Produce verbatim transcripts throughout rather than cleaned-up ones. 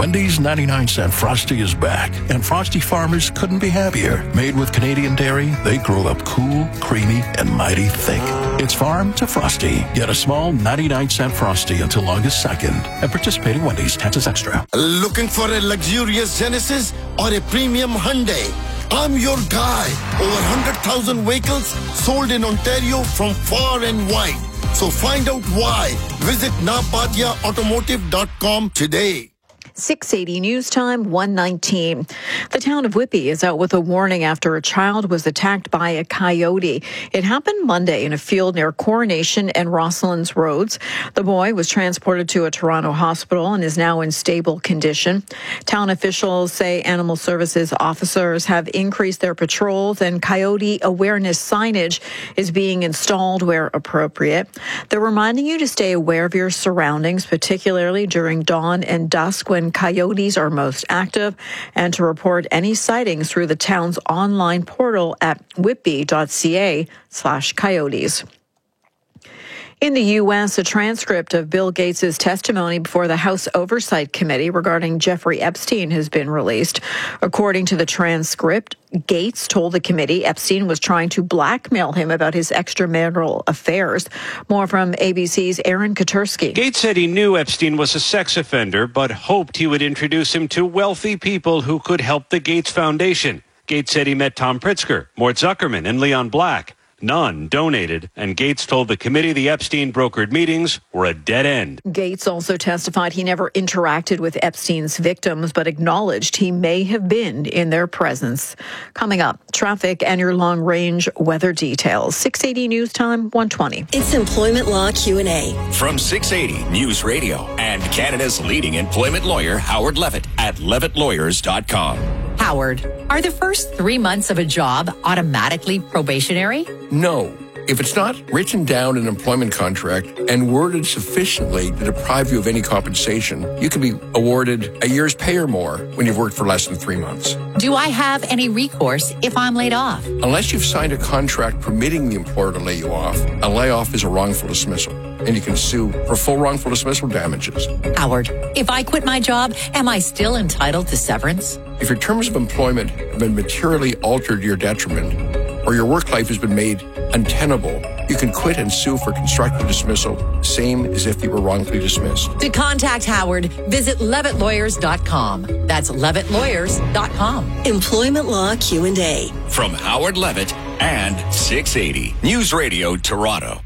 Wendy's ninety-nine cent Frosty is back, and Frosty farmers couldn't be happier. Made with Canadian dairy, they grow up cool, creamy, and mighty thick. It's farm to Frosty. Get a small ninety-nine cent Frosty until August second at participating Wendy's. Taxes extra. Looking for a luxurious Genesis or a premium Hyundai? I'm your guy. Over one hundred thousand vehicles sold in Ontario from far and wide. So find out why. Visit napadia automotive dot com today. six eighty News Time, one nineteen. The town of Whitby is out with a warning after a child was attacked by a coyote. It happened Monday in a field near Coronation and Rosslands Roads. The boy was transported to a Toronto hospital and is now in stable condition. Town officials say animal services officers have increased their patrols and coyote awareness signage is being installed where appropriate. They're reminding you to stay aware of your surroundings, particularly during dawn and dusk when coyotes are most active, and to report any sightings through the town's online portal at whitby.ca slash coyotes. In the U S, a transcript of Bill Gates' testimony before the House Oversight Committee regarding Jeffrey Epstein has been released. According to the transcript, Gates told the committee Epstein was trying to blackmail him about his extramarital affairs. More from A B C's Aaron Katursky. Gates said he knew Epstein was a sex offender, but hoped he would introduce him to wealthy people who could help the Gates Foundation. Gates said he met Tom Pritzker, Mort Zuckerman, and Leon Black. None donated, and Gates told the committee the Epstein brokered meetings were a dead end. Gates also testified he never interacted with Epstein's victims, but acknowledged he may have been in their presence. Coming up, traffic and your long-range weather details. six eighty News Time, one twenty. It's Employment Law Q and A. From six eighty News Radio and Canada's leading employment lawyer, Howard Levitt, at levitt lawyers dot com. Howard, are the first three months of a job automatically probationary? No. If it's not written down in an employment contract and worded sufficiently to deprive you of any compensation, you can be awarded a year's pay or more when you've worked for less than three months. Do I have any recourse if I'm laid off? Unless you've signed a contract permitting the employer to lay you off, a layoff is a wrongful dismissal, and you can sue for full wrongful dismissal damages. Howard, if I quit my job, am I still entitled to severance? If your terms of employment have been materially altered to your detriment, or your work life has been made untenable, you can quit and sue for constructive dismissal, same as if you were wrongfully dismissed. To contact Howard, visit levitt lawyers dot com. That's levitt lawyers dot com. Employment Law Q and A. From Howard Levitt and six eighty News Radio Toronto.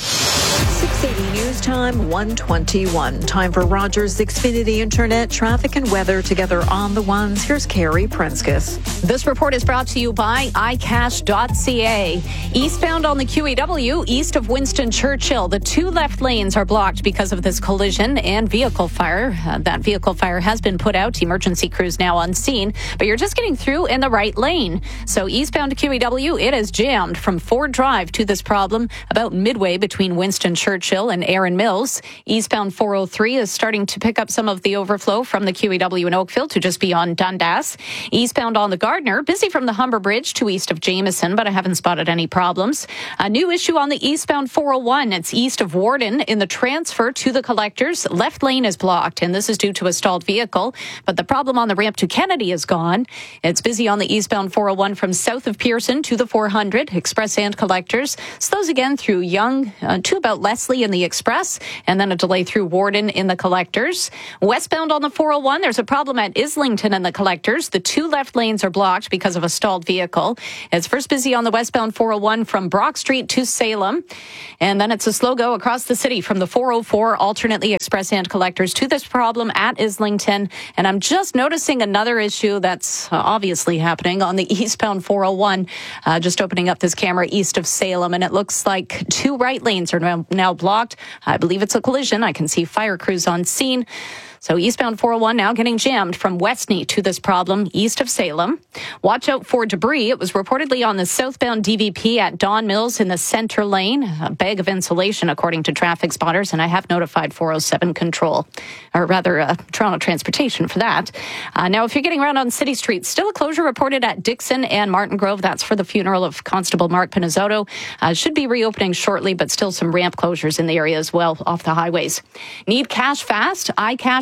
six eighty News Time, one twenty-one. Time for Rogers Xfinity Internet, traffic and weather together on the ones. Here's Carrie Prenskus. This report is brought to you by i cash dot c a. Eastbound on the Q E W, east of Winston Churchill, the two left lanes are blocked because of this collision and vehicle fire. Uh, that vehicle fire has been put out. Emergency crews now on scene, but you're just getting through in the right lane. So eastbound to Q E W, it is jammed from Ford Drive to this problem about midway between Winston Churchill and Erin Mills. Eastbound four oh three is starting to pick up some of the overflow from the Q E W in Oakville to just beyond Dundas. Eastbound on the Gardner, busy from the Humber Bridge to east of Jameson, but I haven't spotted any problems. A new issue on the eastbound four oh one. It's east of Warden in the transfer to the collectors. Left lane is blocked, and this is due to a stalled vehicle, but the problem on the ramp to Kennedy is gone. It's busy on the eastbound four oh one from south of Pearson to the four hundred. Express and collectors. Slows again through Young uh, to about Leslie in the Express, and then a delay through Warden in the collectors. Westbound on the four oh one, there's a problem at Islington in the collectors. The two left lanes are blocked because of a stalled vehicle. It's first busy on the westbound four oh one from Brock Street to Salem, and then it's a slow go across the city from the four oh four, alternately Express and collectors, to this problem at Islington. And I'm just noticing another issue that's uh, obviously happening on the eastbound four oh one, uh, just opening up this camera east of Salem, and it looks like two right lanes are now, now blocked. I believe it's a collision. I can see fire crews on scene. So eastbound four oh one now getting jammed from Westney to this problem east of Salem. Watch out for debris. It was reportedly on the southbound D V P at Don Mills in the center lane. A bag of insulation, according to traffic spotters, and I have notified four oh seven Control, or rather uh, Toronto Transportation for that. Uh, now, if you're getting around on City Street, still a closure reported at Dixon and Martin Grove. That's for the funeral of Constable Mark Pinizotto. Uh, should be reopening shortly, but still some ramp closures in the area as well off the highways. Need cash fast? iCash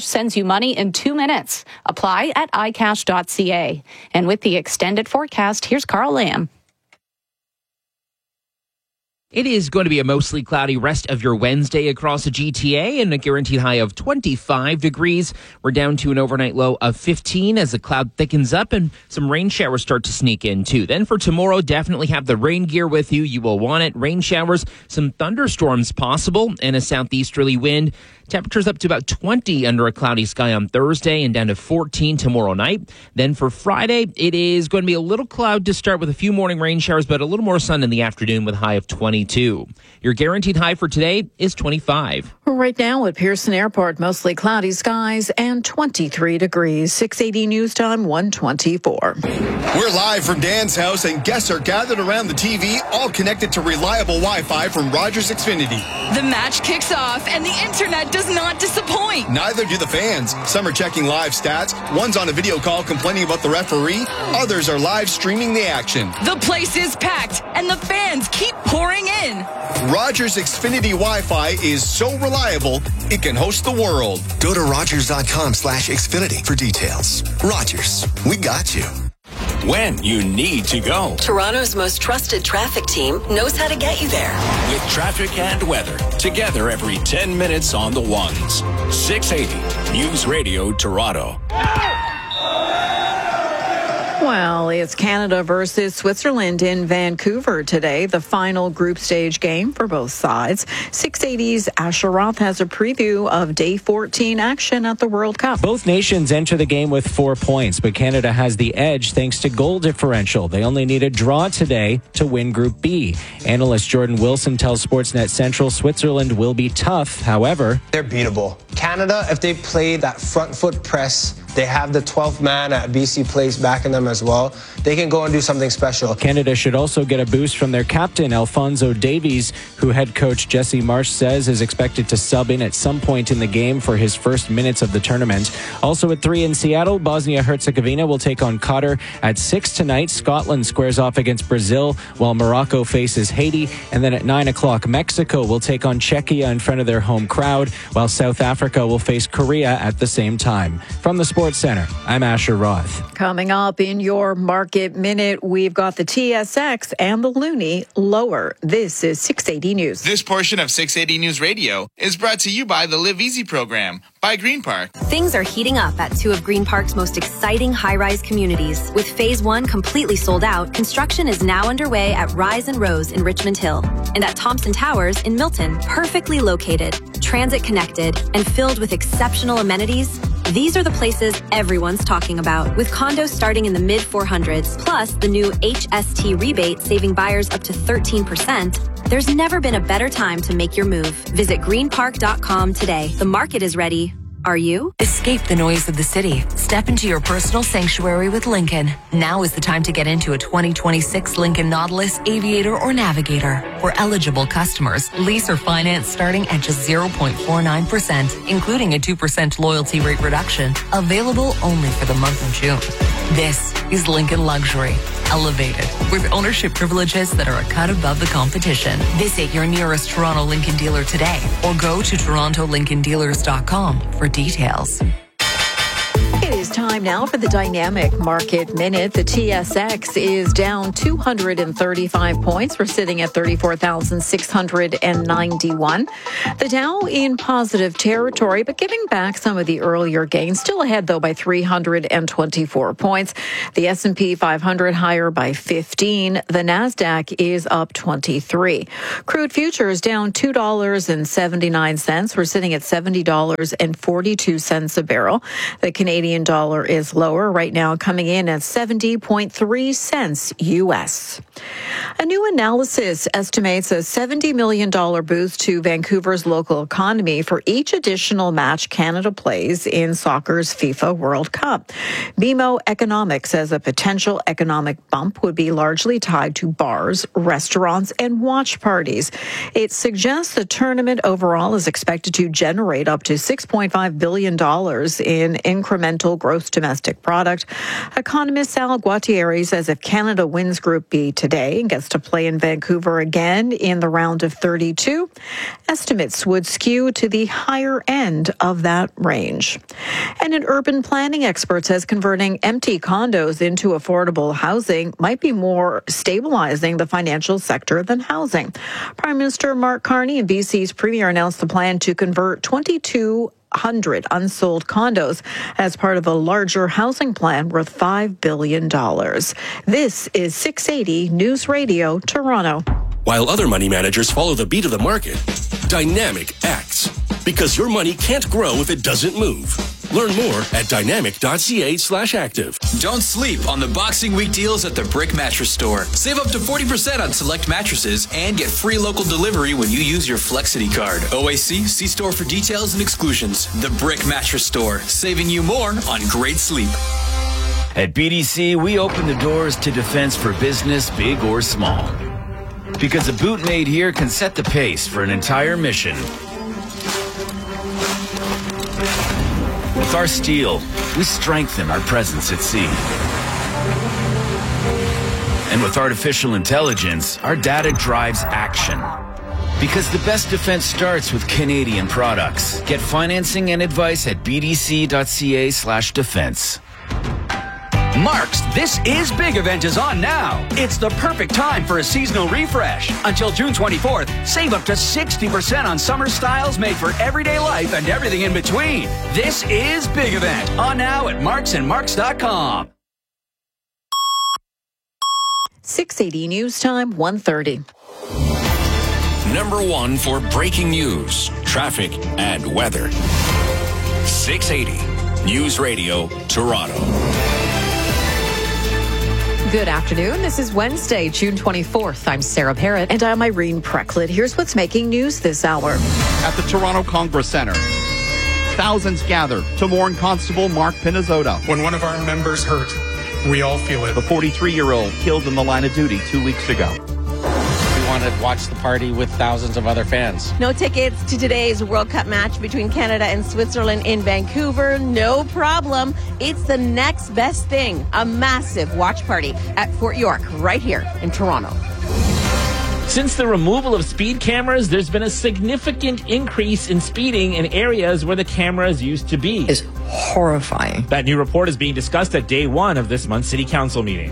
sends you money in two minutes. Apply at i cash dot c a. And with the extended forecast, here's Carl Lamb. It is going to be a mostly cloudy rest of your Wednesday across the G T A and a guaranteed high of twenty-five degrees. We're down to an overnight low of fifteen as the cloud thickens up and some rain showers start to sneak in too. Then for tomorrow, definitely have the rain gear with you. You will want it. Rain showers, some thunderstorms possible, and a southeasterly wind. Temperatures up to about twenty under a cloudy sky on Thursday and down to fourteen tomorrow night. Then for Friday, it is going to be a little cloud to start with a few morning rain showers, but a little more sun in the afternoon with a high of twenty-two. Your guaranteed high for today is twenty-five. Right now at Pearson Airport, mostly cloudy skies and twenty-three degrees. six eighty News Time, one twenty-four. We're live from Dan's house, and guests are gathered around the T V, all connected to reliable Wi-Fi from Rogers Xfinity. The match kicks off, and the internet does not disappoint. Neither do the fans. Some are checking live stats. One's on a video call complaining about the referee. Others are live streaming the action. The place is packed, and the fans keep pouring in. Rogers Xfinity Wi-Fi is so reliable, it can host the world. Go to rogers.com slash Xfinity for details. Rogers, we got you. When you need to go. Toronto's most trusted traffic team knows how to get you there. With traffic and weather, together every ten minutes on the ones. six eighty News Radio Toronto. Well, it's Canada versus Switzerland in Vancouver today, the final group stage game for both sides. six eighty's Asher Roth has a preview of day fourteen action at the World Cup. Both nations enter the game with four points, but Canada has the edge thanks to goal differential. They only need a draw today to win Group B. Analyst Jordan Wilson tells Sportsnet Central Switzerland will be tough. However, they're beatable. Canada, if they play that front foot press, they have the twelfth man at B C Place backing them as well. They can go and do something special. Canada should also get a boost from their captain, Alphonso Davies, who head coach Jesse Marsh says is expected to sub in at some point in the game for his first minutes of the tournament. Also at three in Seattle, Bosnia-Herzegovina will take on Qatar. At six tonight, Scotland squares off against Brazil, while Morocco faces Haiti. And then at nine o'clock, Mexico will take on Czechia in front of their home crowd, while South Africa will face Korea at the same time. From the Sports Center, I'm Asher Roth. Coming up in your Market Minute, we've got the T S X and the Loonie lower. This is six eighty News. This portion of six eighty News Radio is brought to you by the Live Easy program by Green Park. Things are heating up at two of Green Park's most exciting high-rise communities. With phase one completely sold out, construction is now underway at Rise and Rose in Richmond Hill and at Thompson Towers in Milton. Perfectly located, transit connected, and filled with exceptional amenities, these are the places everyone's talking about. With condos starting in the mid four hundreds, plus the new H S T rebate saving buyers up to thirteen percent, there's never been a better time to make your move. Visit green park dot com today. The market is ready. Are you? Escape the noise of the city. Step into your personal sanctuary with Lincoln. Now is the time to get into a twenty twenty-six Lincoln Nautilus, Aviator, or Navigator. For eligible customers, lease or finance starting at just zero point four nine percent, including a two percent loyalty rate reduction. Available only for the month of June. This is Lincoln Luxury. Elevated with ownership privileges that are a cut above the competition. Visit your nearest Toronto Lincoln dealer today or go to toronto lincoln dealers dot com for details. It is time now for the Dynamic Market Minute. The T S X is down two hundred thirty-five points. We're sitting at thirty-four thousand six hundred ninety-one. The Dow in positive territory, but giving back some of the earlier gains. Still ahead, though, by three hundred twenty-four points. The S and P five hundred higher by fifteen. The NASDAQ is up twenty-three. Crude futures down two dollars and seventy-nine cents. We're sitting at seventy dollars and forty-two cents a barrel. The Canadian dollar is lower right now, coming in at seventy point three cents U S. A new analysis estimates a seventy million dollars boost to Vancouver's local economy for each additional match Canada plays in soccer's FIFA World Cup. B M O Economics says a potential economic bump would be largely tied to bars, restaurants, and watch parties. It suggests the tournament overall is expected to generate up to six point five billion dollars in incremental gross domestic product. Economist Al Guattieri says if Canada wins Group B today and gets to play in Vancouver again in the round of thirty-two, estimates would skew to the higher end of that range. And an urban planning expert says converting empty condos into affordable housing might be more stabilizing the financial sector than housing. Prime Minister Mark Carney and B C's Premier announced the plan to convert twenty-two hundred unsold condos as part of a larger housing plan worth five billion dollars. This is six eighty News Radio, Toronto. While other money managers follow the beat of the market, Dynamic acts. Because your money can't grow if it doesn't move. Learn more at dynamic.ca slash active. Don't sleep on the Boxing Week deals at the Brick Mattress Store. Save up to forty percent on select mattresses and get free local delivery when you use your Flexity card. O A C, see store for details and exclusions. The Brick Mattress Store, saving you more on great sleep. At B D C, we open the doors to defense for business, big or small. Because a boot made here can set the pace for an entire mission. With our steel, we strengthen our presence at sea. And with artificial intelligence, our data drives action. Because the best defense starts with Canadian products. Get financing and advice at bdc.ca slash defense. Mark's This Is Big event is on now. It's the perfect time for a seasonal refresh. Until June twenty-fourth, save up to sixty percent on summer styles made for everyday life and everything in between. This Is Big event on now at marks and marks dot com. six eighty News Time, one thirty. Number one for breaking news, traffic, and weather. six eighty News Radio, Toronto. Good afternoon. This is Wednesday, June twenty-fourth. I'm Sarah Parrott. And I'm Irene Precklett. Here's what's making news this hour. At the Toronto Congress Centre, thousands gather to mourn Constable Mark Pinizzota. When one of our members hurt, we all feel it. The forty-three-year-old killed in the line of duty two weeks ago. We wanted to watch the party with thousands of other fans. No tickets to today's World Cup match between Canada and Switzerland in Vancouver. No problem. It's the next best thing. A massive watch party at Fort York right here in Toronto. Since the removal of speed cameras, there's been a significant increase in speeding in areas where the cameras used to be. It's horrifying. That new report is being discussed at day one of this month's City Council meeting.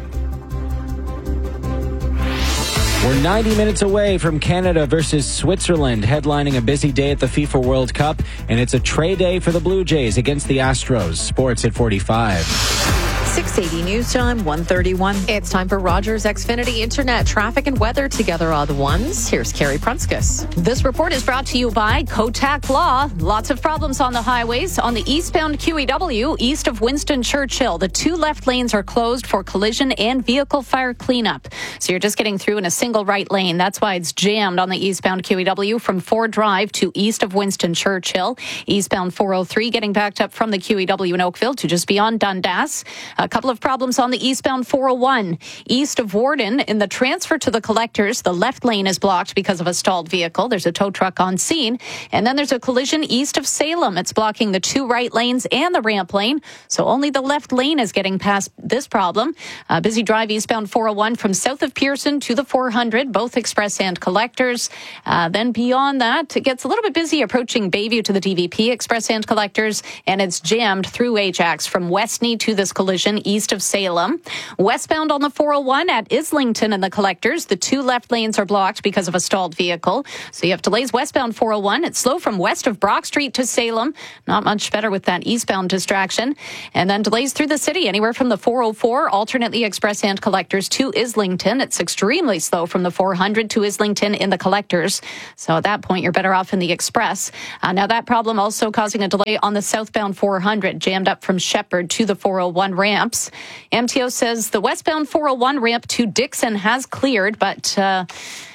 We're ninety minutes away from Canada versus Switzerland, headlining a busy day at the FIFA World Cup, and it's a tray day for the Blue Jays against the Astros. Sports at forty-five. six eighty News Time, one thirty-one. It's time for Rogers Xfinity Internet traffic and weather together on the ones. Here's Carrie Prunskis. This report is brought to you by Kotak Law. Lots of problems on the highways. On the eastbound Q E W, east of Winston Churchill, the two left lanes are closed for collision and vehicle fire cleanup. So you're just getting through in a single right lane. That's why it's jammed on the eastbound Q E W from Ford Drive to east of Winston Churchill. Eastbound four oh three getting backed up from the Q E W in Oakville to just beyond Dundas. A couple of problems on the eastbound four oh one. East of Warden, in the transfer to the collectors, the left lane is blocked because of a stalled vehicle. There's a tow truck on scene. And then there's a collision east of Salem. It's blocking the two right lanes and the ramp lane. So only the left lane is getting past this problem. Uh, busy drive eastbound four oh one from south of Pearson to the four hundred, both express and collectors. Uh, then beyond that, it gets a little bit busy approaching Bayview to the D V P, express and collectors. And it's jammed through Ajax from Westney to this collision east of Salem. Westbound on the four oh one at Islington and the collectors, the two left lanes are blocked because of a stalled vehicle. So you have delays westbound four oh one. It's slow from west of Brock Street to Salem. Not much better with that eastbound distraction. And then delays through the city anywhere from the four oh four, alternately express and collectors to Islington. It's extremely slow from the four hundred to Islington in the collectors. So at that point, you're better off in the express. Uh, now that problem also causing a delay on the southbound four hundred, jammed up from Shepherd to the four oh one ramps. M T O says the westbound four oh one ramp to Dixon has cleared, but uh,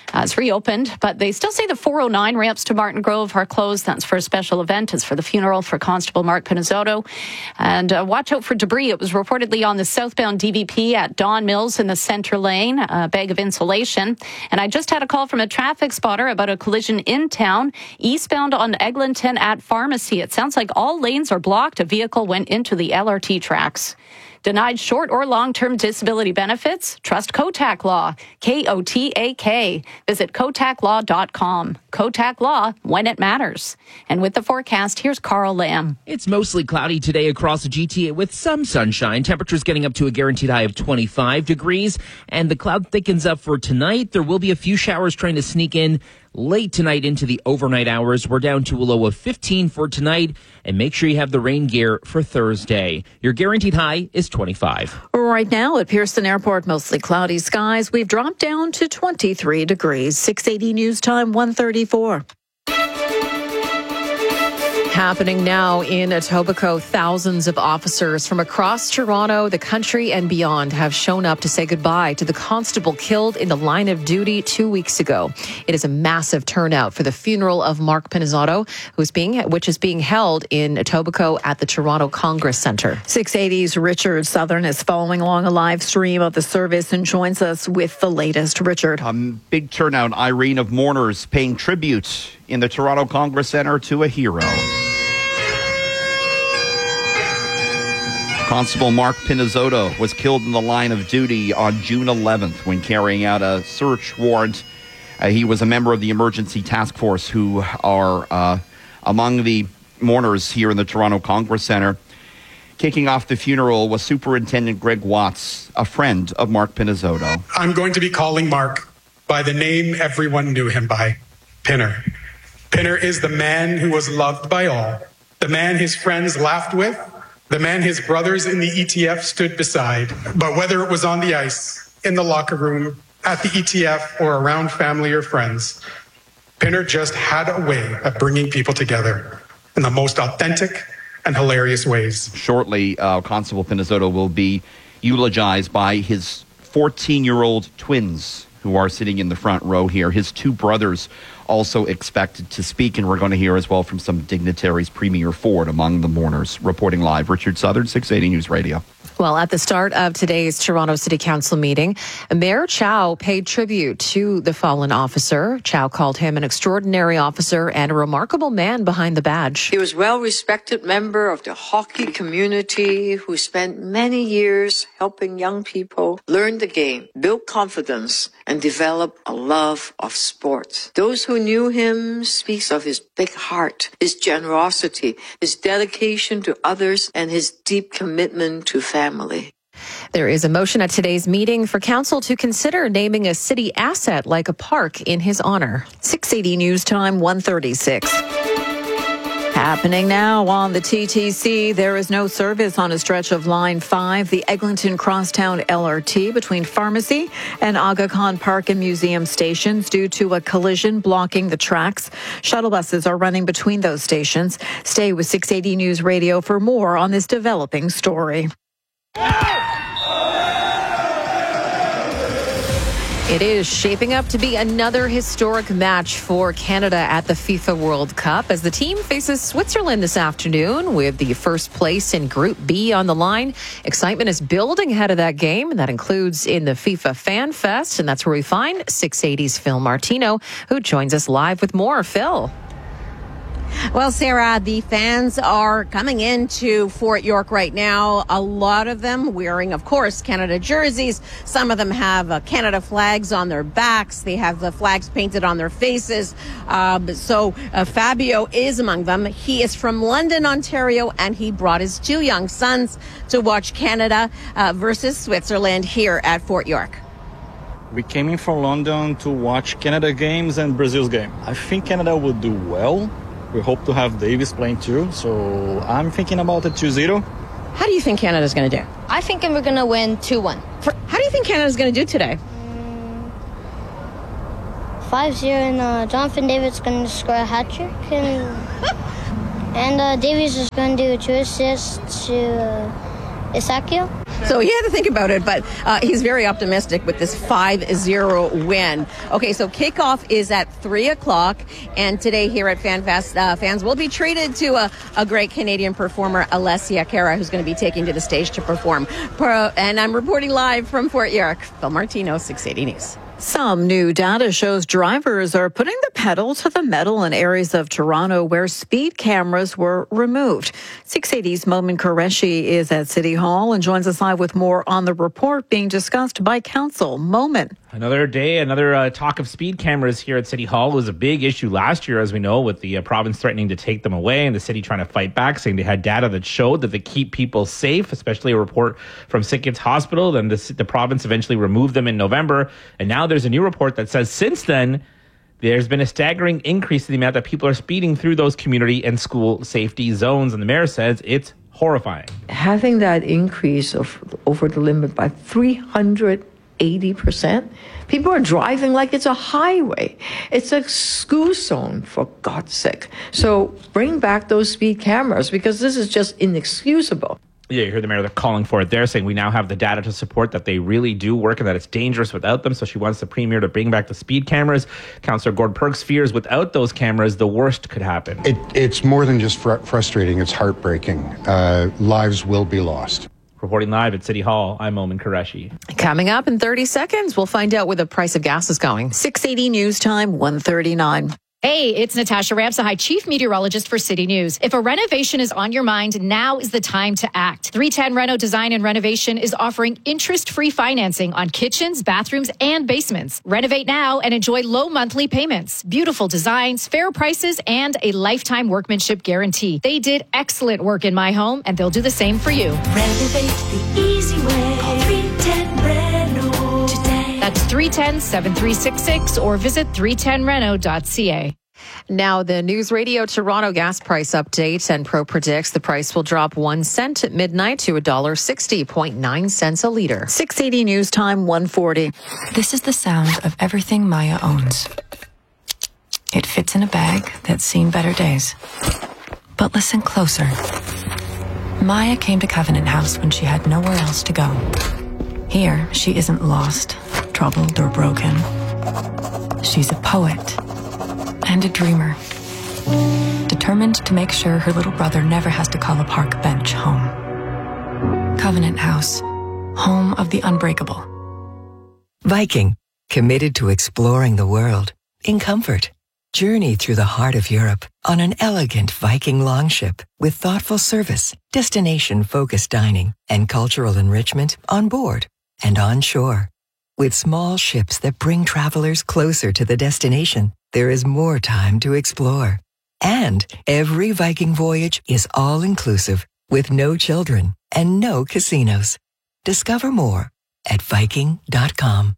Uh, it's reopened, but they still say the four oh nine ramps to Martin Grove are closed. That's for a special event. It's for the funeral for Constable Mark Pinizzotto. And uh, watch out for debris. It was reportedly on the southbound D V P at Don Mills in the center lane, a bag of insulation. And I just had a call from a traffic spotter about a collision in town, eastbound on Eglinton at Pharmacy. It sounds like all lanes are blocked. A vehicle went into the L R T tracks. Denied short or long-term disability benefits? Trust Kotak Law. K O T A K. Visit kotak law dot com. Kotak Law, when it matters. And with the forecast, here's Carl Lamb. It's mostly cloudy today across the G T A with some sunshine. Temperatures getting up to a guaranteed high of twenty-five degrees. And the cloud thickens up for tonight. There will be a few showers trying to sneak in late tonight into the overnight hours. We're down to a low of fifteen for tonight. And make sure you have the rain gear for Thursday. Your guaranteed high is twenty-five. Right now at Pearson Airport, mostly cloudy skies. We've dropped down to twenty-three degrees. six eighty News Time, one thirty-four. Happening now in Etobicoke, thousands of officers from across Toronto, the country and beyond have shown up to say goodbye to the constable killed in the line of duty two weeks ago. It is a massive turnout for the funeral of Mark Pinizzotto, who's being, which is being held in Etobicoke at the Toronto Congress Centre. six eighty's Richard Southern is following along a live stream of the service and joins us with the latest. Richard. A big turnout, Irene, of mourners paying tribute in the Toronto Congress Centre to a hero. Constable Mark Pinizzotto was killed in the line of duty on June eleventh when carrying out a search warrant. Uh, he was a member of the emergency task force who are uh, among the mourners here in the Toronto Congress Centre. Kicking off the funeral was Superintendent Greg Watts, a friend of Mark Pinizzotto. I'm going to be calling Mark by the name everyone knew him by, Pinner. Pinner is the man who was loved by all, the man his friends laughed with, the man his brothers in the E T F stood beside. But whether it was on the ice, in the locker room, at the E T F, or around family or friends, Pinner just had a way of bringing people together in the most authentic and hilarious ways. Shortly, uh, Constable Pinizzotto will be eulogized by his fourteen-year-old twins who are sitting in the front row here. His two brothers also expected to speak, and we're going to hear as well from some dignitaries, Premier Ford among the mourners. Reporting live, Richard Southern, six eighty News Radio. Well, at the start of today's Toronto City Council meeting, Mayor Chow paid tribute to the fallen officer. Chow called him an extraordinary officer and a remarkable man behind the badge. He was a well-respected member of the hockey community who spent many years helping young people learn the game, build confidence, and develop a love of sport. Those who knew him speaks of his big heart, his generosity, his dedication to others, and his deep commitment to family. There is a motion at today's meeting for council to consider naming a city asset like a park in his honor. six eighty News Time, one thirty-six. Happening now on the T T C, there is no service on a stretch of Line five, the Eglinton Crosstown L R T between Pharmacy and Aga Khan Park and Museum stations due to a collision blocking the tracks. Shuttle buses are running between those stations. Stay with six eighty News Radio for more on this developing story. It is shaping up to be another historic match for Canada at the FIFA World Cup as the team faces Switzerland this afternoon with the first place in Group B on the line. Excitement is building ahead of that game, and that includes in the FIFA Fan Fest, and that's where we find six eighty's Phil Martino, who joins us live with more. Phil. Well, Sarah, the fans are coming into Fort York right now. A lot of them wearing, of course, Canada jerseys. Some of them have uh, Canada flags on their backs. They have the flags painted on their faces. Um, so uh, Fabio is among them. He is from London, Ontario, and he brought his two young sons to watch Canada uh, versus Switzerland here at Fort York. We came in from London to watch Canada games and Brazil's game. I think Canada will do well. We hope to have Davis playing too, so I'm thinking about a two zero. How do you think Canada's going to do? I think we're going to win two one. How do you think Canada's going to do today? five zero, and uh, Jonathan David's going to score a hat trick, and, and uh, Davies is going to do two assists to uh, Isakio. So he had to think about it, but uh, he's very optimistic with this five zero win. Okay, so kickoff is at three o'clock, and today here at FanFest, uh, fans will be treated to a, a great Canadian performer, Alessia Cara, who's going to be taking to the stage to perform. Pro, and I'm reporting live from Fort York. Phil Martino, six eighty News. Some new data shows drivers are putting the pedal to the metal in areas of Toronto where speed cameras were removed. six eighty's Momin Qureshi is at City Hall and joins us live with more on the report being discussed by Council. Momin. Another day, another uh, talk of speed cameras here at City Hall. It was a big issue last year, as we know, with the uh, province threatening to take them away and the city trying to fight back, saying they had data that showed that they keep people safe, especially a report from Sick Kids Hospital. Then the, the province eventually removed them in November. And now there's a new report that says since then, there's been a staggering increase in the amount that people are speeding through those community and school safety zones. And the mayor says it's horrifying. Having that increase of over the limit by three hundred eighty percent. People are driving like it's a highway. It's a school zone, for God's sake. So bring back those speed cameras because this is just inexcusable. Yeah, you heard the mayor, they're calling for it. They're saying we now have the data to support that they really do work and that it's dangerous without them. So she wants the premier to bring back the speed cameras. Councillor Gord Perks fears without those cameras, the worst could happen. It, it's more than just fr- frustrating. It's heartbreaking. Uh, lives will be lost. Reporting live at City Hall, I'm Momin Qureshi. Coming up in thirty seconds, we'll find out where the price of gas is going. six eighty News Time, one thirty-nine. Hey, it's Natasha Ramsahai, Chief Meteorologist for City News. If a renovation is on your mind, now is the time to act. three ten Reno Design and Renovation is offering interest-free financing on kitchens, bathrooms, and basements. Renovate now and enjoy low monthly payments, beautiful designs, fair prices, and a lifetime workmanship guarantee. They did excellent work in my home, and they'll do the same for you. Renovate the easy way. Call three ten Reno today. That's three one zero, seven three six six or visit three ten reno dot c a. Now, the News Radio Toronto gas price update, and Pro predicts the price will drop one cent at midnight to one dollar sixty point nine cents a litre. six eighty News Time, one forty. This is the sound of everything Maya owns. It fits in a bag that's seen better days. But listen closer. Maya came to Covenant House when she had nowhere else to go. Here, she isn't lost, troubled, or broken. She's a poet and a dreamer, determined to make sure her little brother never has to call a park bench home. Covenant House, home of the unbreakable. Viking, committed to exploring the world in comfort. Journey through the heart of Europe on an elegant Viking longship with thoughtful service, destination-focused dining, and cultural enrichment on board and on shore. With small ships that bring travelers closer to the destination, there is more time to explore. And every Viking voyage is all-inclusive with no children and no casinos. Discover more at viking dot com.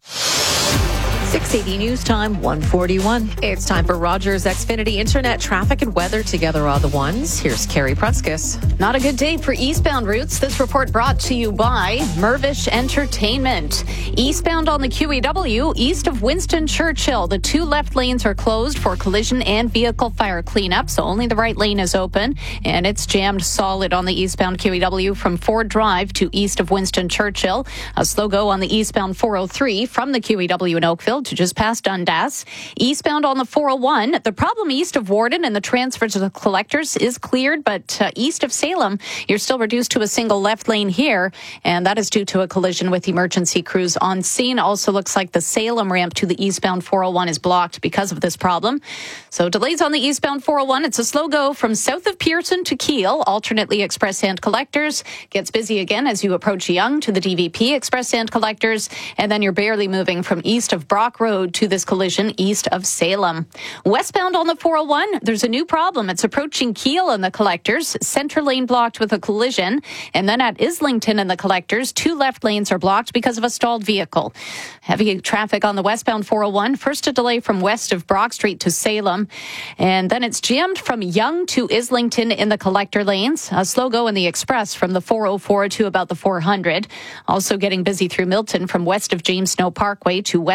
six eighty News Time, one forty-one. It's time for Rogers Xfinity Internet traffic and weather. Together are the ones. Here's Carrie Prunskis. Not a good day for eastbound routes. This report brought to you by Mervish Entertainment. Eastbound on the Q E W, east of Winston Churchill, the two left lanes are closed for collision and vehicle fire cleanup, so only the right lane is open, and it's jammed solid on the eastbound Q E W from Ford Drive to east of Winston Churchill. A slow go on the eastbound four oh three from the Q E W in Oakville to just past Dundas. Eastbound on the four oh one, the problem east of Warden and the transfer to the collectors is cleared, but uh, east of Salem, you're still reduced to a single left lane here, and that is due to a collision with emergency crews on scene. Also looks like the Salem ramp to the eastbound four oh one is blocked because of this problem. So delays on the eastbound four oh one. It's a slow go from south of Pearson to Keele, alternately express and collectors. Gets busy again as you approach Young to the D V P express and collectors, and then you're barely moving from east of Brock Road to this collision east of Salem. Westbound on the four oh one, there's a new problem. It's approaching Keele and the collectors. Center lane blocked with a collision. And then at Islington and the collectors, two left lanes are blocked because of a stalled vehicle. Heavy traffic on the westbound four oh one. First a delay from west of Brock Street to Salem. And then it's jammed from Young to Islington in the collector lanes. A slow go in the express from the four oh four to about the four hundred. Also getting busy through Milton from west of James Snow Parkway to west of Highway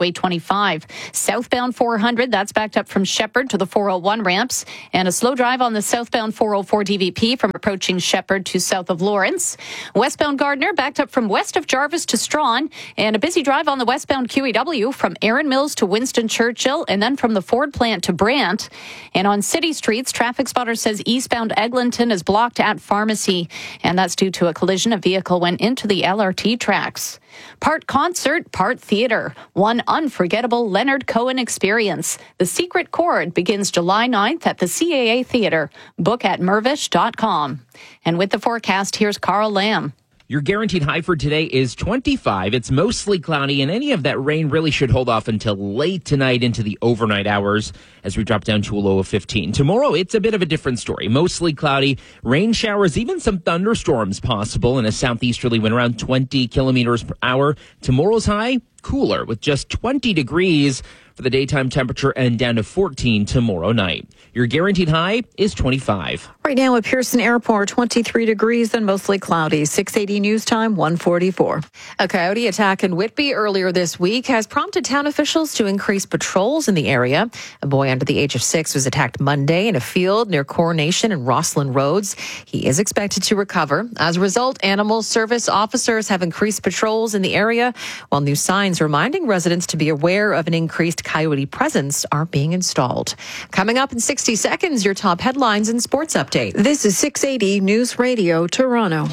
Highway twenty-five. Southbound four hundred, that's backed up from Shepherd to the four oh one ramps. And a slow drive on the southbound four oh four D V P from approaching Shepherd to south of Lawrence. Westbound Gardner backed up from west of Jarvis to Strawn. And a busy drive on the westbound Q E W from Erin Mills to Winston Churchill, and then from the Ford plant to Brant. And on city streets, Traffic Spotter says eastbound Eglinton is blocked at Pharmacy, and that's due to a collision. A vehicle went into the L R T tracks. Part concert, part theater. One unforgettable Leonard Cohen experience. The Secret Chord begins July ninth at the C A A Theater. Book at mervish dot com. And with the forecast, here's Carl Lamb. Your guaranteed high for today is twenty-five. It's mostly cloudy, and any of that rain really should hold off until late tonight into the overnight hours as we drop down to a low of fifteen. Tomorrow, it's a bit of a different story. Mostly cloudy, rain showers, even some thunderstorms possible, and a southeasterly wind around twenty kilometers per hour. Tomorrow's high, cooler with just twenty degrees for the daytime temperature and down to fourteen tomorrow night. Your guaranteed high is twenty-five. Right now at Pearson Airport, twenty-three degrees and mostly cloudy. six eighty news time, one forty-four. A coyote attack in Whitby earlier this week has prompted town officials to increase patrols in the area. A boy under the age of six was attacked Monday in a field near Coronation and Rosslyn Roads. He is expected to recover. As a result, animal service officers have increased patrols in the area, while new signs reminding residents to be aware of an increased coyote presence are being installed. Coming up in sixty seconds, your top headlines and sports update. This is six eighty News Radio, Toronto.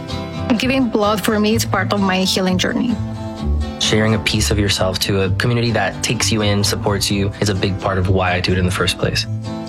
Giving blood for me is part of my healing journey. Sharing a piece of yourself to a community that takes you in, supports you, is a big part of why I do it in the first place.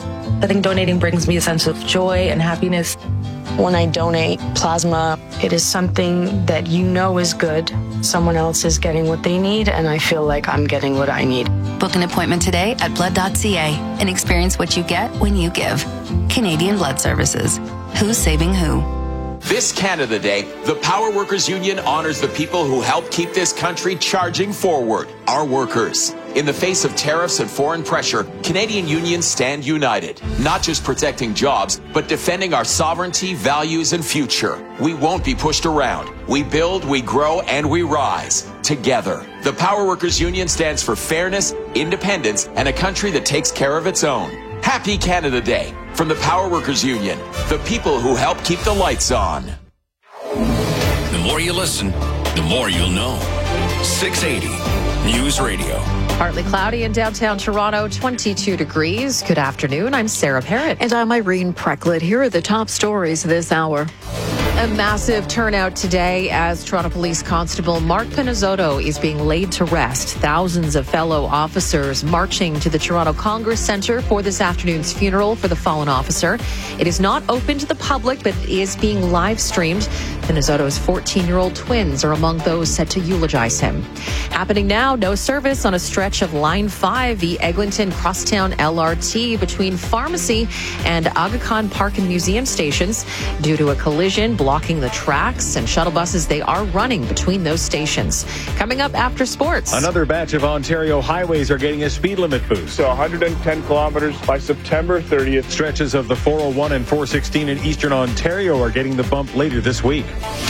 I think donating brings me a sense of joy and happiness. When I donate plasma, it is something that you know is good. Someone else is getting what they need, and I feel like I'm getting what I need. Book an appointment today at blood dot c a and experience what you get when you give. Canadian Blood Services. Who's saving who? This Canada Day, the Power Workers Union honors the people who help keep this country charging forward, our workers. In the face of tariffs and foreign pressure, Canadian unions stand united, not just protecting jobs, but defending our sovereignty, values, and future. We won't be pushed around. We build, we grow, and we rise together. The Power Workers Union stands for fairness, independence, and a country that takes care of its own. Happy Canada Day from the Power Workers Union, the people who help keep the lights on. The more you listen, the more you'll know. six eighty News Radio. Partly cloudy in downtown Toronto, twenty-two degrees. Good afternoon. I'm Sarah Parrott. And I'm Irene Precklett. Here are the top stories this hour. A massive turnout today as Toronto Police Constable Mark Pinizzotto is being laid to rest. Thousands of fellow officers marching to the Toronto Congress Centre for this afternoon's funeral for the fallen officer. It is not open to the public, but is being live streamed. Pinizzotto's fourteen-year-old twins are among those set to eulogize him. Happening now, no service on a stretch of Line five, the Eglinton Crosstown L R T between Pharmacy and Aga Khan Park and Museum stations due to a collision blocking the tracks, and shuttle buses, they are running between those stations. Coming up after sports. Another batch of Ontario highways are getting a speed limit boost. So one hundred ten kilometers by September thirtieth. Stretches of the four oh one and four sixteen in Eastern Ontario are getting the bump later this week.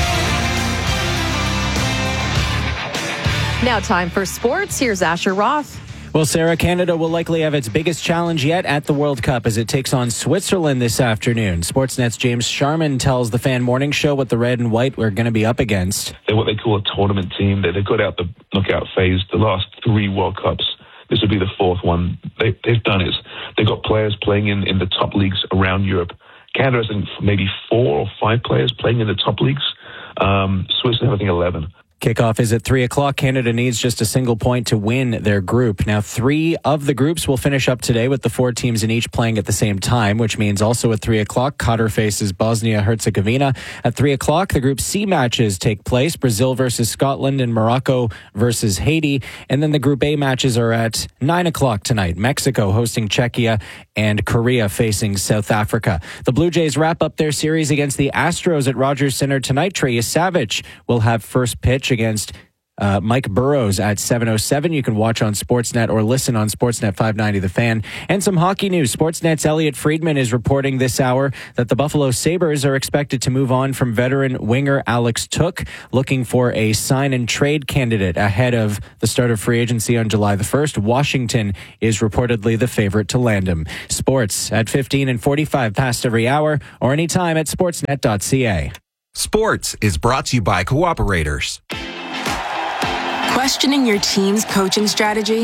Now time for sports. Here's Asher Roth. Well, Sarah, Canada will likely have its biggest challenge yet at the World Cup as it takes on Switzerland this afternoon. Sportsnet's James Sharman tells the Fan Morning Show what the red and white are going to be up against. They're what they call a tournament team. They, they got out the knockout phase the last three World Cups. This will be the fourth one. They, they've done it. They've got players playing in, in the top leagues around Europe. Canada has maybe four or five players playing in the top leagues. Um, Switzerland have, I think, eleven. Kickoff is at three o'clock. Canada needs just a single point to win their group. Now, three of the groups will finish up today with the four teams in each playing at the same time, which means also at three o'clock, Qatar faces Bosnia-Herzegovina. At three o'clock, the Group C matches take place, Brazil versus Scotland and Morocco versus Haiti. And then the Group A matches are at nine o'clock tonight, Mexico hosting Czechia and Korea facing South Africa. The Blue Jays wrap up their series against the Astros at Rogers Centre tonight. Trey Savage will have first pitch against Uh, Mike Burrows at seven oh seven. You can watch on Sportsnet or listen on Sportsnet five ninety The Fan. And some hockey news. Sportsnet's Elliot Friedman is reporting this hour that the Buffalo Sabres are expected to move on from veteran winger Alex Took, looking for a sign and trade candidate ahead of the start of free agency on July the first. Washington is reportedly the favorite to land him. Sports at fifteen and forty-five past every hour or anytime at sportsnet dot c a. Sports is brought to you by Cooperators. Questioning your team's coaching strategy?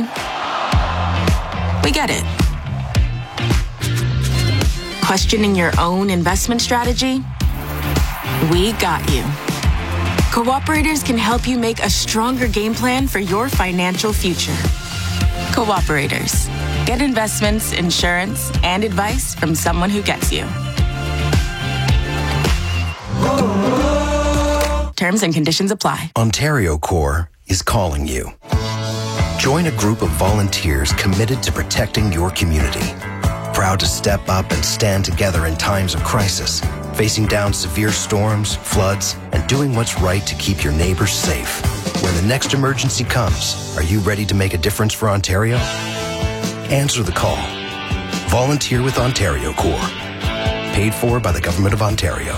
We get it. Questioning your own investment strategy? We got you. Cooperators can help you make a stronger game plan for your financial future. Cooperators. Get investments, insurance, and advice from someone who gets you. Terms and conditions apply. Ontario Corps is calling you. Join a group of volunteers committed to protecting your community. Proud to step up and stand together in times of crisis, facing down severe storms, floods, and doing what's right to keep your neighbors safe. When the next emergency comes, are you ready to make a difference for Ontario? Answer the call. Volunteer with Ontario Corps. Paid for by the Government of Ontario.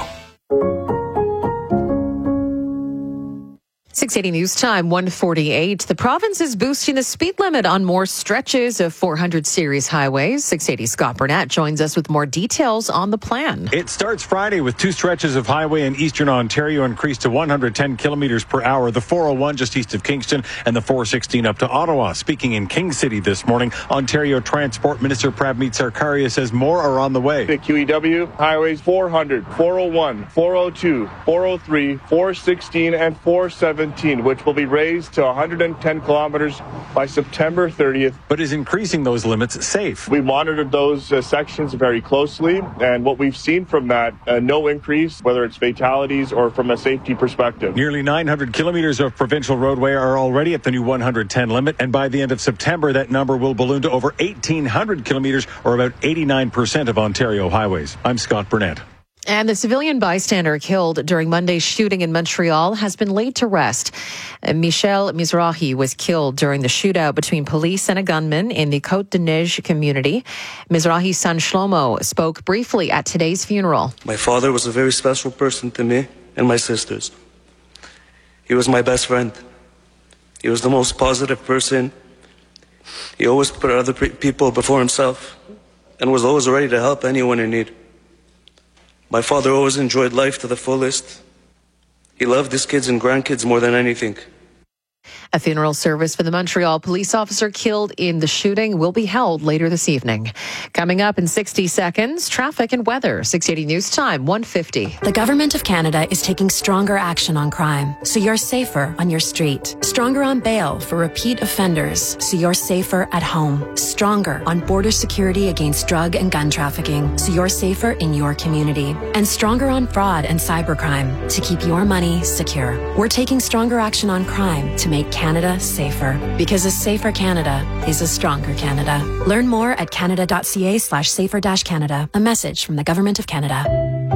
six eighty News Time, one forty-eight. The province is boosting the speed limit on more stretches of four hundred series highways. six eighty Scott Burnett joins us with more details on the plan. It starts Friday with two stretches of highway in eastern Ontario increased to one hundred ten kilometers per hour. The four oh one just east of Kingston and the four sixteen up to Ottawa. Speaking in King City this morning, Ontario Transport Minister Prabmeet Sarkaria says more are on the way. The Q E W highways four hundred, four oh one, four oh two, four oh three, four sixteen, and four seventeen, which will be raised to one hundred ten kilometers by September thirtieth. But is increasing those limits safe? We monitored those uh, sections very closely, and what we've seen from that, uh, no increase, whether it's fatalities or from a safety perspective. Nearly nine hundred kilometers of provincial roadway are already at the new one hundred ten limit, and by the end of September, that number will balloon to over eighteen hundred kilometers, or about eighty-nine percent of Ontario highways. I'm Scott Burnett. And the civilian bystander killed during Monday's shooting in Montreal has been laid to rest. Michel Mizrahi was killed during the shootout between police and a gunman in the Côte-de-Neige community. Mizrahi's son Shlomo spoke briefly at today's funeral. My father was a very special person to me and my sisters. He was my best friend. He was the most positive person. He always put other people before himself and was always ready to help anyone in need. My father always enjoyed life to the fullest. He loved his kids and grandkids more than anything. A funeral service for the Montreal police officer killed in the shooting will be held later this evening. Coming up in sixty seconds, traffic and weather. six eighty News Time, one fifty. The Government of Canada is taking stronger action on crime, so you're safer on your street. Stronger on bail for repeat offenders, so you're safer at home. Stronger on border security against drug and gun trafficking, so you're safer in your community. And stronger on fraud and cybercrime, to keep your money secure. We're taking stronger action on crime to make Canada safer, because a safer Canada is a stronger Canada. Learn more at canada.ca slash safer dash Canada. A message from the Government of Canada.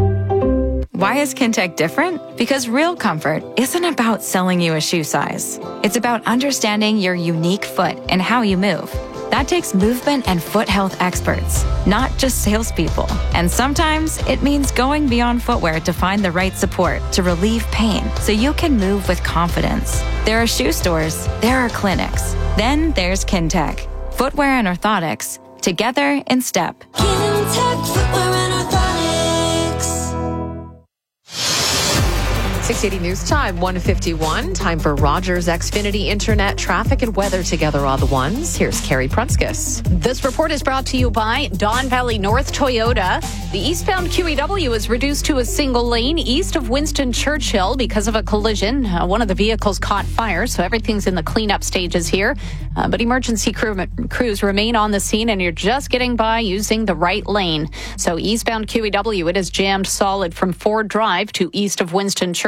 Why is Kintec different? Because real comfort isn't about selling you a shoe size. It's about understanding your unique foot and how you move. That takes movement and foot health experts, not just salespeople. And sometimes it means going beyond footwear to find the right support to relieve pain so you can move with confidence. There are shoe stores, there are clinics. Then there's Kintec, footwear and orthotics, together in step. Kintec Footwear and Orthotics. six eighty News Time, one fifty-one. Time for Rogers Xfinity Internet traffic and weather together are the ones. Here's Carrie Prunskis. This report is brought to you by Don Valley North Toyota. The eastbound Q E W is reduced to a single lane east of Winston Churchill because of a collision. Uh, one of the vehicles caught fire, so everything's in the cleanup stages here. Uh, but emergency crew, crews remain on the scene, and you're just getting by using the right lane. So eastbound Q E W, it is jammed solid from Ford Drive to east of Winston Churchill.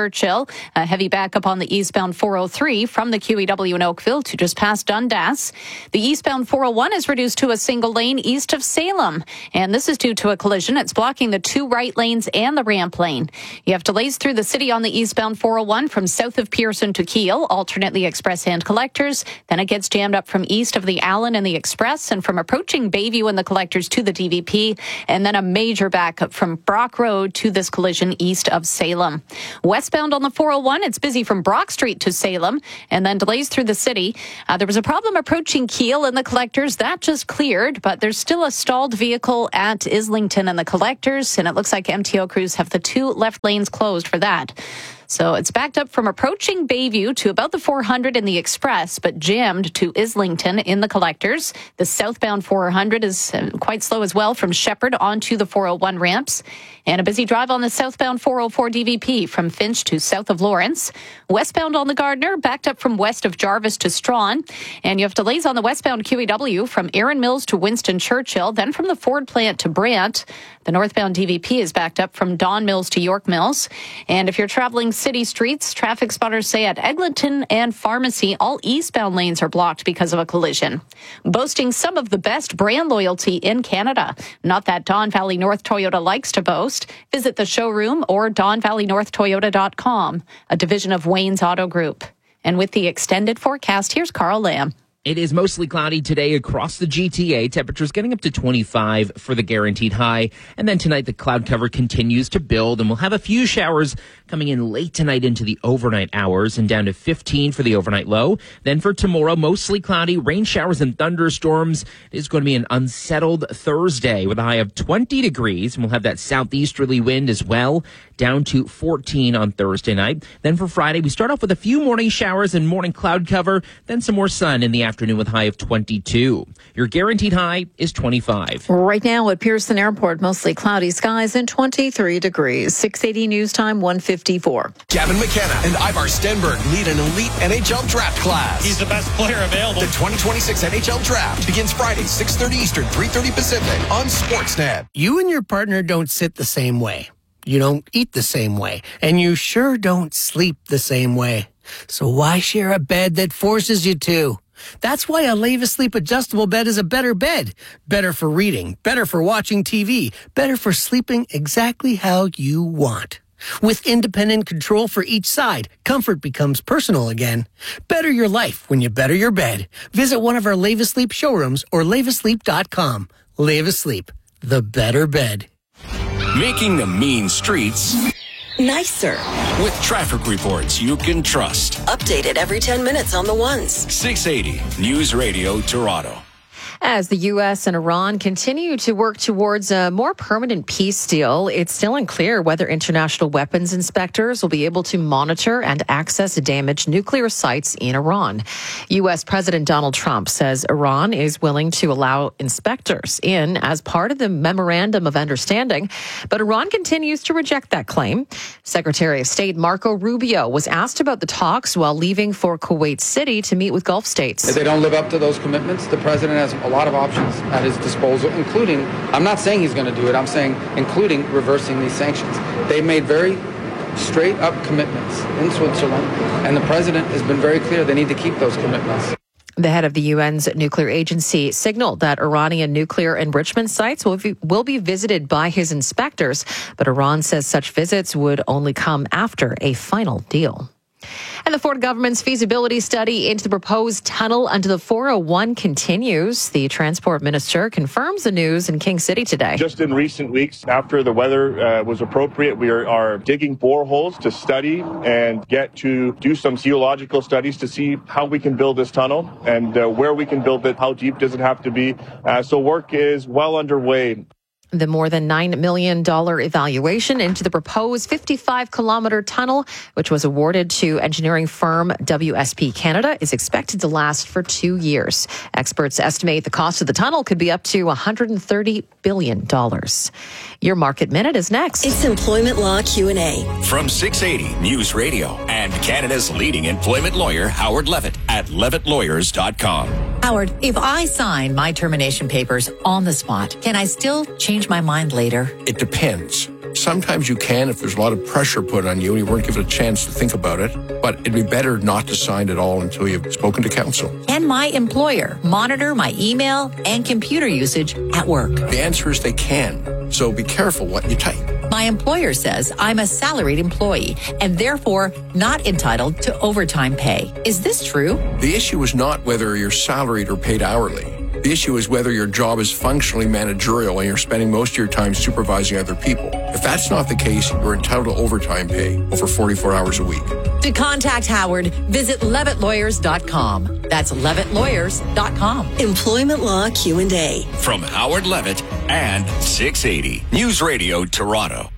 Churchill. A heavy backup on the eastbound four oh three from the Q E W in Oakville to just past Dundas. The eastbound four oh one is reduced to a single lane east of Salem. And this is due to a collision. It's blocking the two right lanes and the ramp lane. You have delays through the city on the eastbound four oh one from south of Pearson to Kiel, alternately express and collectors. Then it gets jammed up from east of the Allen and the Express and from approaching Bayview and the collectors to the D V P. And then a major backup from Brock Road to this collision east of Salem. Westbound on the four oh one, it's busy from Brock Street to Salem and then delays through the city. Uh, there was a problem approaching Kiel and the collectors. That just cleared, but there's still a stalled vehicle at Islington and the collectors, and it looks like M T O crews have the two left lanes closed for that. So it's backed up from approaching Bayview to about the four hundred in the Express, but jammed to Islington in the collectors. The southbound four hundred is quite slow as well from Shepherd onto the four oh one ramps. And a busy drive on the southbound four oh four D V P from Finch to south of Lawrence. Westbound on the Gardner, backed up from west of Jarvis to Strawn. And you have delays on the westbound Q E W from Erin Mills to Winston Churchill, then from the Ford plant to Brant. The northbound D V P is backed up from Don Mills to York Mills. And if you're traveling city streets, traffic spotters say at Eglinton and Pharmacy, all eastbound lanes are blocked because of a collision. Boasting some of the best brand loyalty in Canada. Not that Don Valley North Toyota likes to boast. Visit the showroom or don valley north toyota dot com, a division of Wayne's Auto Group. And with the extended forecast, here's Carl Lamb. It is mostly cloudy today across the G T A. Temperatures getting up to twenty-five for the guaranteed high. And then tonight, the cloud cover continues to build, and we'll have a few showers coming in late tonight into the overnight hours and down to fifteen for the overnight low. Then for tomorrow, mostly cloudy, rain showers and thunderstorms. It is going to be an unsettled Thursday with a high of twenty degrees, and we'll have that southeasterly wind as well, down to fourteen on Thursday night. Then for Friday, we start off with a few morning showers and morning cloud cover, then some more sun in the afternoon with a high of twenty-two. Your guaranteed high is twenty-five. Right now at Pearson Airport, mostly cloudy skies and twenty-three degrees. six eighty News Time, one fifty-four. Gavin McKenna and Ivar Stenberg lead an elite N H L draft class. He's the best player available. The twenty twenty-six N H L draft begins Friday, six thirty Eastern, three thirty Pacific on Sportsnet. You and your partner don't sit the same way. You don't eat the same way. And you sure don't sleep the same way. So why share a bed that forces you to? That's why a Leva Sleep adjustable bed is a better bed. Better for reading, better for watching T V, better for sleeping exactly how you want. With independent control for each side, comfort becomes personal again. Better your life when you better your bed. Visit one of our Leva Sleep showrooms or leva sleep dot com. Leva Sleep, the better bed. Making the mean streets nicer. With traffic reports you can trust. Updated every ten minutes on the ones. six eighty News Radio Toronto. As the U S and Iran continue to work towards a more permanent peace deal, it's still unclear whether international weapons inspectors will be able to monitor and access damaged nuclear sites in Iran. U S President Donald Trump says Iran is willing to allow inspectors in as part of the Memorandum of Understanding, but Iran continues to reject that claim. Secretary of State Marco Rubio was asked about the talks while leaving for Kuwait City to meet with Gulf states. If they don't live up to those commitments, the president has a lot of options at his disposal, including, I'm not saying he's going to do it, I'm saying including reversing these sanctions. They made very straight up commitments in Switzerland, and the president has been very clear they need to keep those commitments. The head of the U N's nuclear agency signaled that Iranian nuclear enrichment sites will be, will be visited by his inspectors, but Iran says such visits would only come after a final deal. And the Ford government's feasibility study into the proposed tunnel under the four oh one continues. The transport minister confirms the news in King City today. Just in recent weeks, after the weather uh, was appropriate, we are, are digging boreholes to study and get to do some geological studies to see how we can build this tunnel and uh, where we can build it, how deep does it have to be. Uh, so work is well underway. The more than nine million dollars evaluation into the proposed fifty-five kilometer tunnel, which was awarded to engineering firm W S P Canada, is expected to last for two years. Experts estimate the cost of the tunnel could be up to one hundred thirty billion dollars. Your Market Minute is next. It's Employment Law Q and A. From six eighty News Radio and Canada's leading employment lawyer, Howard Levitt, at levitt lawyers dot com. Howard, if I sign my termination papers on the spot, can I still change my mind later? It depends. Sometimes you can if there's a lot of pressure put on you and you weren't given a chance to think about it. But it'd be better not to sign at all until you've spoken to counsel. Can my employer monitor my email and computer usage at work? The answer is they can. So be careful what you type. My employer says I'm a salaried employee and therefore not entitled to overtime pay. Is this true? The issue is not whether you're salaried or paid hourly. The issue is whether your job is functionally managerial and you're spending most of your time supervising other people. If that's not the case, you're entitled to overtime pay over forty-four hours a week. To contact Howard, visit levitt lawyers dot com. That's levitt lawyers dot com. Employment Law Q and A. From Howard Levitt and six eighty News Radio Toronto.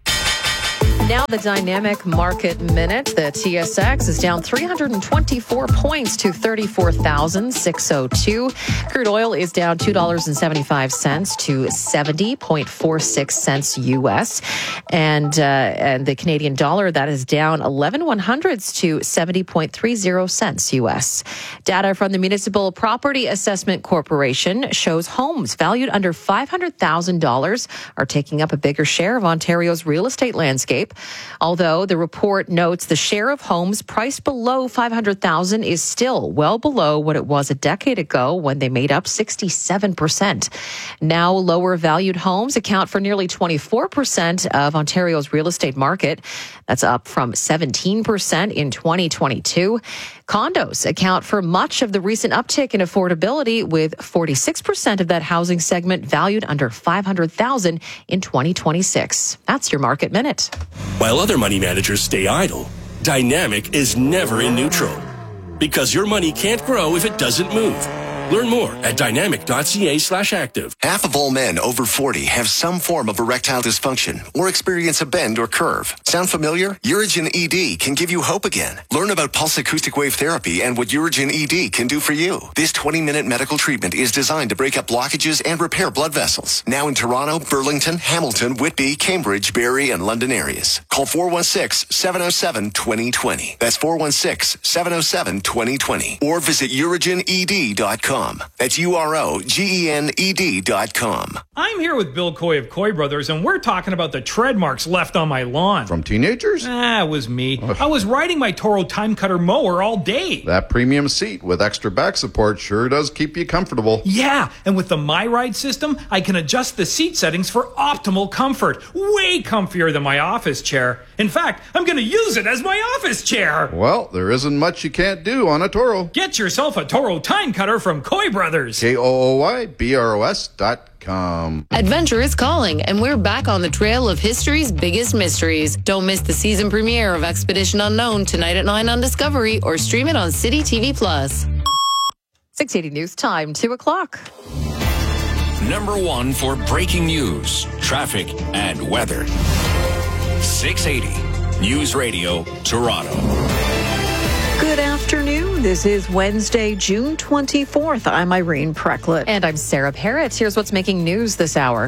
Now the dynamic market minute. The T S X is down three hundred twenty-four points to thirty-four thousand six hundred two. Crude oil is down two dollars and seventy-five cents to seventy point four six cents U S. And, uh, and the Canadian dollar, that is down eleven one hundredths to seventy point three zero cents U S. Data from the Municipal Property Assessment Corporation shows homes valued under five hundred thousand dollars are taking up a bigger share of Ontario's real estate landscape. Although the report notes the share of homes priced below five hundred thousand dollars is still well below what it was a decade ago when they made up sixty-seven percent. Now lower valued homes account for nearly twenty-four percent of Ontario's real estate market. That's up from seventeen percent in twenty twenty-two. Condos account for much of the recent uptick in affordability, with forty-six percent of that housing segment valued under five hundred thousand dollars in twenty twenty-six. That's your Market Minute. While other money managers stay idle, Dynamic is never in neutral. Because your money can't grow if it doesn't move. Learn more at dynamic.ca slash active. Half of all men over forty have some form of erectile dysfunction or experience a bend or curve. Sound familiar? Urigen E D can give you hope again. Learn about pulse acoustic wave therapy and what Urigen E D can do for you. This twenty-minute medical treatment is designed to break up blockages and repair blood vessels. Now in Toronto, Burlington, Hamilton, Whitby, Cambridge, Barrie, and London areas. Call four one six, seven oh seven, two oh two oh. That's four one six, seven oh seven, two oh two oh. Or visit urigen e d dot com. That's U R O G E N E D dot com. I'm here with Bill Coy of Coy Brothers, and we're talking about the tread marks left on my lawn. From teenagers? Ah, it was me. I was riding my Toro Time Cutter mower all day. That premium seat with extra back support sure does keep you comfortable. Yeah, and with the MyRide system, I can adjust the seat settings for optimal comfort. Way comfier than my office chair. In fact, I'm going to use it as my office chair. Well, there isn't much you can't do on a Toro. Get yourself a Toro Time Cutter from Coy Brothers. K O O Y B R O S dot com. Adventure is calling, and we're back on the trail of history's biggest mysteries. Don't miss the season premiere of Expedition Unknown tonight at nine on Discovery, or stream it on City T V Plus. six eighty News Time, two o'clock. Number one for breaking news, traffic, and weather. six eighty News Radio Toronto. Good afternoon. This is Wednesday, June twenty-fourth. I'm Irene Precklett. And I'm Sarah Parrott. Here's what's making news this hour.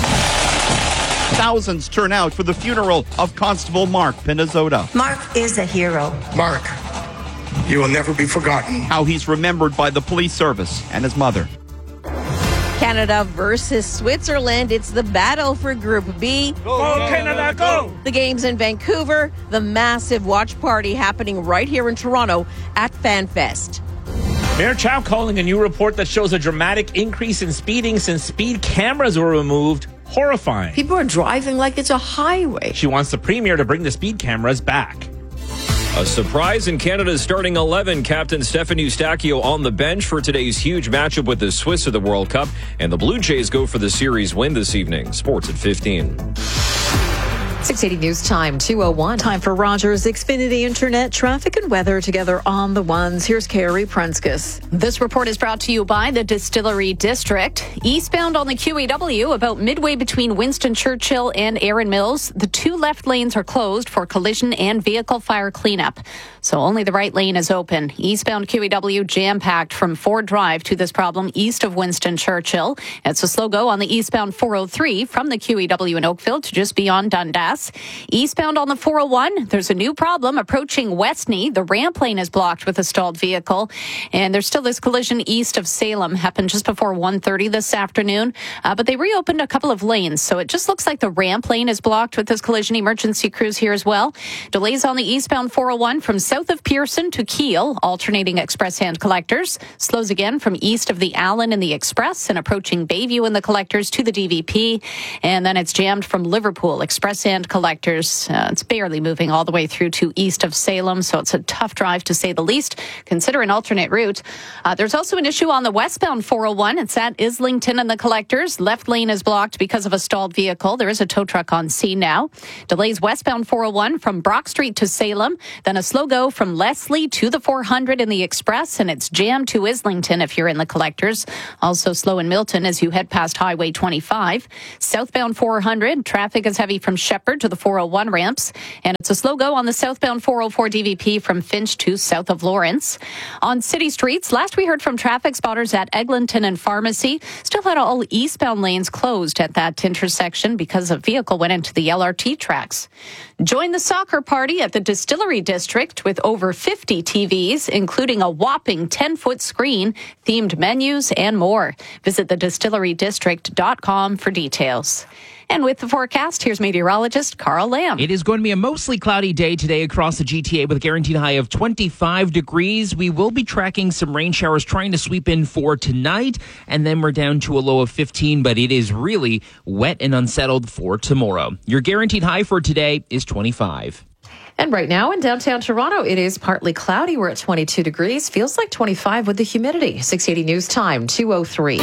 Thousands turn out for the funeral of Constable Mark Pinizzotta. Mark is a hero. Mark, you will never be forgotten. How he's remembered by the police service and his mother. Canada versus Switzerland. It's the battle for Group B. Go, go Canada, go! The game's in Vancouver. The massive watch party happening right here in Toronto at FanFest. Mayor Chow calling a new report that shows a dramatic increase in speeding since speed cameras were removed horrifying. People are driving like it's a highway. She wants the premier to bring the speed cameras back. A surprise in Canada's starting eleven. Captain Stefan Eustáquio on the bench for today's huge matchup with the Swiss of the World Cup. And the Blue Jays go for the series win this evening. Sports at fifteen. six eighty News Time, two oh one. Time for Rogers Xfinity Internet traffic and weather together on the ones. Here's Carrie Prunskis. This report is brought to you by the Distillery District. Eastbound on the Q E W, about midway between Winston Churchill and Erin Mills, the two left lanes are closed for collision and vehicle fire cleanup. So only the right lane is open. Eastbound Q E W jam-packed from Ford Drive to this problem east of Winston Churchill. It's a slow go on the eastbound four oh three from the Q E W in Oakville to just beyond Dundas. Express. Eastbound on the four oh one, there's a new problem approaching Westney. The ramp lane is blocked with a stalled vehicle. And there's still this collision east of Salem. Happened just before one thirty this afternoon. Uh, but they reopened a couple of lanes. So it just looks like the ramp lane is blocked with this collision. Emergency crews here as well. Delays on the eastbound four oh one from south of Pearson to Kiel, alternating express and collectors. Slows again from east of the Allen and the Express and approaching Bayview and the collectors to the D V P. And then it's jammed from Liverpool, express and collectors. Uh, it's barely moving all the way through to east of Salem. So it's a tough drive to say the least. Consider an alternate route. Uh, there's also an issue on the westbound four oh one. It's at Islington and the collectors. Left lane is blocked because of a stalled vehicle. There is a tow truck on scene now. Delays westbound four oh one from Brock Street to Salem. Then a slow go from Leslie to the four hundred in the Express. And it's jammed to Islington if you're in the collectors. Also slow in Milton as you head past Highway twenty-five. Southbound four hundred, traffic is heavy from Shepherd to the four oh one ramps. And it's a slow go on the southbound four oh four D V P from Finch to south of Lawrence. On city streets, last we heard from traffic spotters at Eglinton and Pharmacy, still had all eastbound lanes closed at that intersection because a vehicle went into the L R T tracks. Join the soccer party at the Distillery District with over fifty T Vs, including a whopping ten-foot screen, themed menus, and more. Visit the distillery district dot com for details. And with the forecast, here's meteorologist Carl Lamb. It is going to be a mostly cloudy day today across the G T A with a guaranteed high of twenty-five degrees. We will be tracking some rain showers trying to sweep in for tonight, and then we're down to a low of fifteen, but it is really wet and unsettled for tomorrow. Your guaranteed high for today is twenty-five. And right now in downtown Toronto, it is partly cloudy. We're at twenty-two degrees. Feels like twenty-five with the humidity. six eighty News Time, two oh three.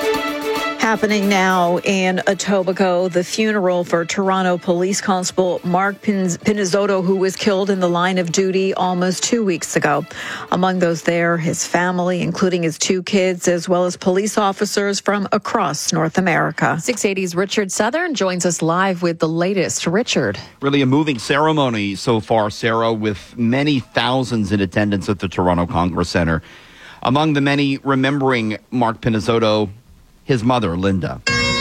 Happening now in Etobicoke, the funeral for Toronto Police Constable Mark Pinizzotto, who was killed in the line of duty almost two weeks ago. Among those there, his family, including his two kids, as well as police officers from across North America. six eighty's Richard Southern joins us live with the latest. Richard. Really a moving ceremony so far, Sarah, with many thousands in attendance at the Toronto Congress Centre. Among the many remembering Mark Pinizzotto, his mother, Linda.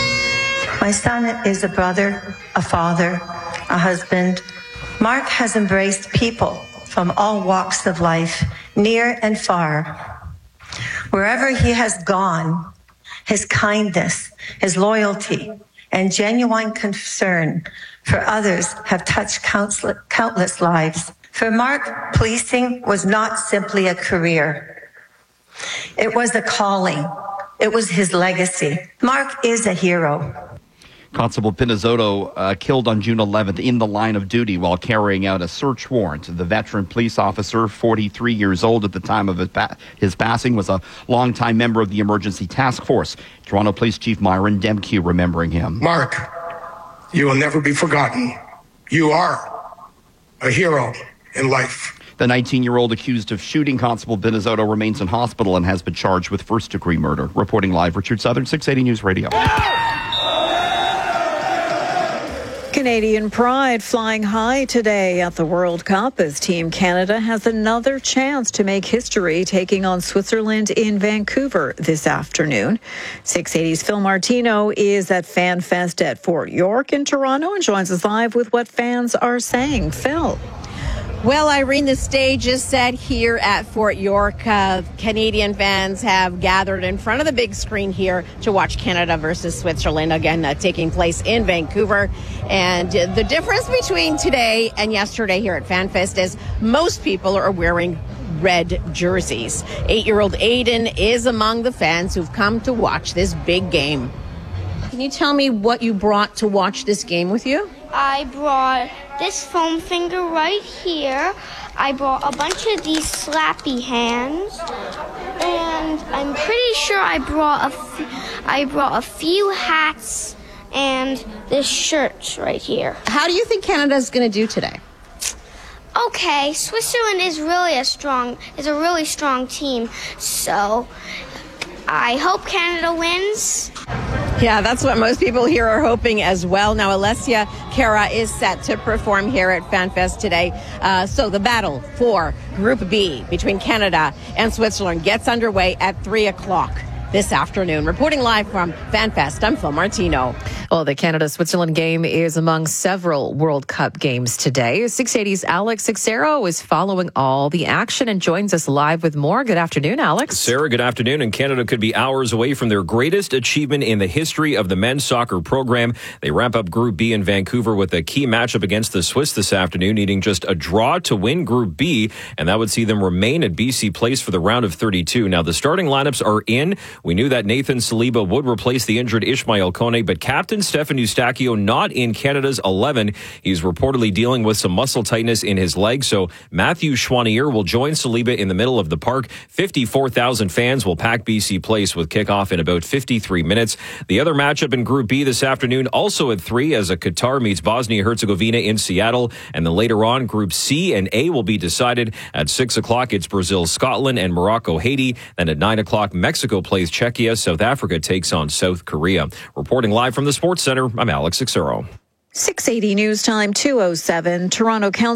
My son is a brother, a father, a husband. Mark has embraced people from all walks of life, near and far. Wherever he has gone, his kindness, his loyalty, and genuine concern for others have touched countless, countless lives. For Mark, policing was not simply a career. It was a calling. It was his legacy. Mark is a hero. Constable Pinizzotto uh, killed on June eleventh in the line of duty while carrying out a search warrant. The veteran police officer, forty-three years old at the time of his, pa- his passing, was a longtime member of the Emergency Task Force. Toronto Police Chief Myron Demke remembering him. Mark, you will never be forgotten. You are a hero in life. The nineteen-year-old accused of shooting Constable Pinizzotto remains in hospital and has been charged with first-degree murder. Reporting live, Richard Southern, six eighty News Radio. Canadian pride flying high today at the World Cup as Team Canada has another chance to make history, taking on Switzerland in Vancouver this afternoon. six eighty's Phil Martino is at FanFest at Fort York in Toronto and joins us live with what fans are saying. Phil. Well, Irene, the stage is set here at Fort York. Uh, Canadian fans have gathered in front of the big screen here to watch Canada versus Switzerland, again, uh, taking place in Vancouver. And uh, the difference between today and yesterday here at FanFest is most people are wearing red jerseys. Eight-year-old Aiden is among the fans who've come to watch this big game. Can you tell me what you brought to watch this game with you? I brought this foam finger right here. I brought a bunch of these slappy hands. And I'm pretty sure I brought a, f- I brought a few hats and this shirt right here. How do you think Canada's going to do today? Okay, Switzerland is really a strong, is a really strong team. So I hope Canada wins. Yeah, that's what most people here are hoping as well. Now, Alessia Cara is set to perform here at FanFest today. Uh, so the battle for Group B between Canada and Switzerland gets underway at three o'clock this afternoon. Reporting live from FanFest, I'm Phil Martino. Well, Well, the Canada-Switzerland game is among several World Cup games today. six eighty's Alex Sixero is following all the action and joins us live with more. Good afternoon, Alex. Sarah, good afternoon. And Canada could be hours away from their greatest achievement in the history of the men's soccer program. They wrap up Group B in Vancouver with a key matchup against the Swiss this afternoon, needing just a draw to win Group B, and that would see them remain at B C Place for the round of thirty-two. Now, the starting lineups are in. We knew that Nathan Saliba would replace the injured Ishmael Kone, but Captain Stefan Eustáquio not in Canada's eleven. He's reportedly dealing with some muscle tightness in his leg, so Matthew Chouanier will join Saliba in the middle of the park. fifty-four thousand fans will pack B C Place with kickoff in about fifty-three minutes. The other matchup in Group B this afternoon, also at three, as a Qatar meets Bosnia-Herzegovina in Seattle. And then later on, Group C and A will be decided. At six o'clock, it's Brazil, Scotland, and Morocco, Haiti. Then at nine o'clock, Mexico plays Czechia. South Africa takes on South Korea. Reporting live from the Sports Center, I'm Alex Sixero. six eighty News Time, two oh seven. Toronto Council